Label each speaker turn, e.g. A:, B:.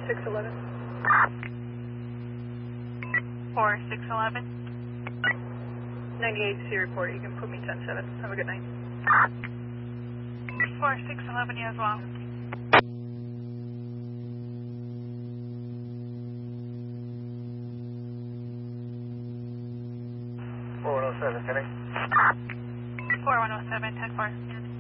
A: 4611.
B: 4611.
A: 98C report. You can put me 10-7. Have a good night.
B: 4611, you as well.
C: Four 107, Kenny.
B: 4107, 10-4.